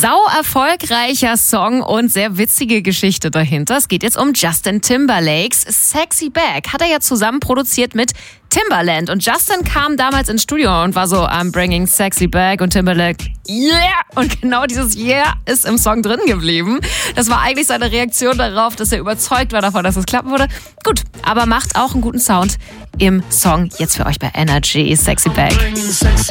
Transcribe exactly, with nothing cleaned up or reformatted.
Sau erfolgreicher Song und sehr witzige Geschichte dahinter. Es geht jetzt um Justin Timberlakes Sexy Back. Hat er ja zusammen produziert mit Timbaland. Und Justin kam damals ins Studio und war so, I'm bringing sexy back. Und Timberlake, yeah! Und genau dieses Yeah ist im Song drin geblieben. Das war eigentlich seine Reaktion darauf, dass er überzeugt war davon, dass es klappen würde. Gut, aber macht auch einen guten Sound im Song jetzt für euch bei Energy Sexy Back.